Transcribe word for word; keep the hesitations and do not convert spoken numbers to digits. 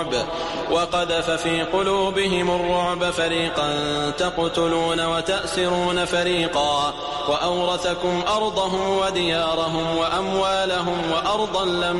وقذف في قلوبهم الرعب فريقا تقتلون وتأسرون فريقا وأورثكم أرضهم وديارهم وأموالهم وأرضا لم